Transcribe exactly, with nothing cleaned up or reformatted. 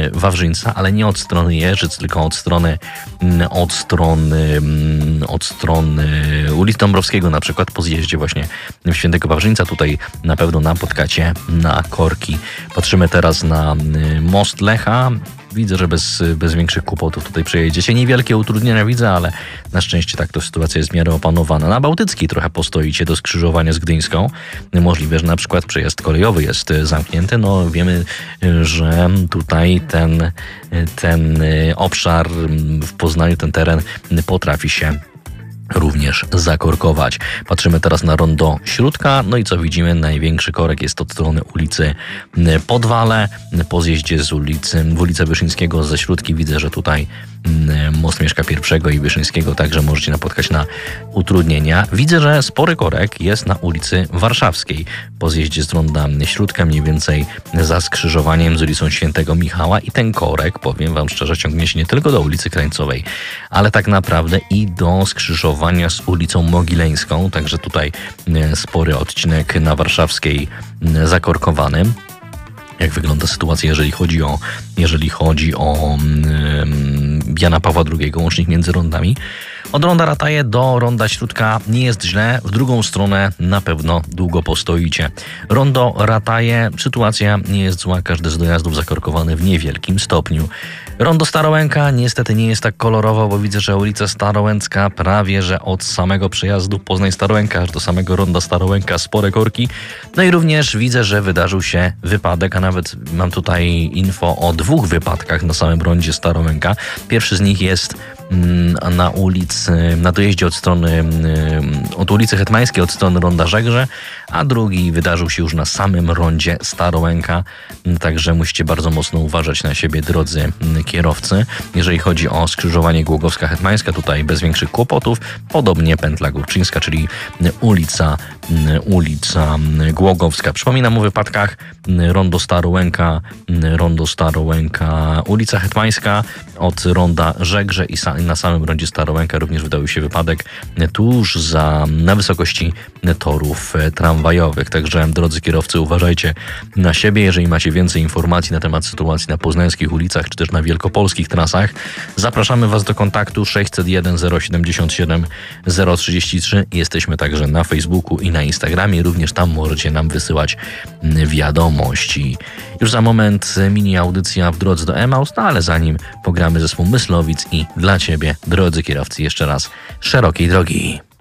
Wawrzyńca, ale nie od strony Jeżyc, tylko od strony od strony od strony ulicy Dąbrowskiego, na przykład po zjeździe właśnie Świętego Wawrzyńca. Tutaj na pewno napotkacie na korki. Patrzymy teraz na most Lecha. Widzę, że bez, bez większych kłopotów tutaj przejedziecie. Niewielkie utrudnienia widzę, ale na szczęście tak to sytuacja jest w miarę opanowana. Na Bałtyckiej trochę postoicie do skrzyżowania z Gdyńską. Możliwe, że na przykład przejazd kolejowy jest zamknięty. No wiemy, że tutaj ten, ten obszar w Poznaniu, ten teren potrafi się również zakorkować. Patrzymy teraz na rondo Śródka. No i co widzimy? Największy korek jest od strony ulicy Podwale. Po zjeździe z ulicy, w ulicę Wyszyńskiego ze Śródki widzę, że tutaj most Mieszka Pierwszego i Wyszyńskiego także możecie napotkać na utrudnienia. Widzę, że spory korek jest na ulicy Warszawskiej. Po zjeździe z ronda Śródka, mniej więcej za skrzyżowaniem z ulicą Świętego Michała, i ten korek, powiem wam szczerze, ciągnie się nie tylko do ulicy Krańcowej, ale tak naprawdę i do skrzyżowania z ulicą Mogileńską. Także tutaj spory odcinek na Warszawskiej zakorkowany. Jak wygląda sytuacja, jeżeli chodzi o, jeżeli chodzi o yy, Jana Pawła drugiego, łącznik między rondami. Od ronda Rataje do ronda Śródka nie jest źle, w drugą stronę na pewno długo postoicie. Rondo Rataje, sytuacja nie jest zła, każdy z dojazdów zakorkowany w niewielkim stopniu. Rondo Starołęka niestety nie jest tak kolorowo, bo widzę, że ulica Starołęcka prawie, że od samego przejazdu Poznań-Starołęka aż do samego ronda Starołęka spore korki. No i również widzę, że wydarzył się wypadek, a nawet mam tutaj info o dwóch wypadkach na samym rondzie Starołęka. Pierwszy z nich jest na ulicy, na dojeździe od strony, od ulicy Hetmańskiej, od strony ronda Żegrze, a drugi wydarzył się już na samym rondzie Starołęka, także musicie bardzo mocno uważać na siebie, drodzy kierowcy. Jeżeli chodzi o skrzyżowanie Głogowska-Hetmańska, tutaj bez większych kłopotów, podobnie pętla Górczyńska, czyli ulica, ulica Głogowska. Przypominam o wypadkach: rondo Starołęka, rondo Starołęka, ulica Hetmańska, od ronda Żegrze i na samym rondzie Starołęka również wydarzył się wypadek tuż za, na wysokości torów tramwajowych. Także drodzy kierowcy, uważajcie na siebie. Jeżeli macie więcej informacji na temat sytuacji na poznańskich ulicach, czy też na wielkopolskich trasach, zapraszamy was do kontaktu sześćset jeden zero siedemdziesiąt siedem zero trzydzieści trzy. Jesteśmy także na Facebooku i na Instagramie. Również tam możecie nam wysyłać wiadomości. Już za moment mini audycja w drodze do Emaus, no ale zanim pogramy zespół Myslowic i dla ciebie, drodzy kierowcy, jeszcze raz szerokiej drogi.